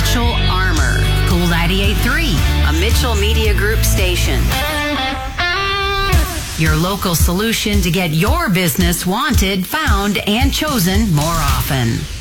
Mitchell Armor. Cool 98.3, a Mitchell Media Group station. Your local solution to get your business wanted, found, and chosen more often.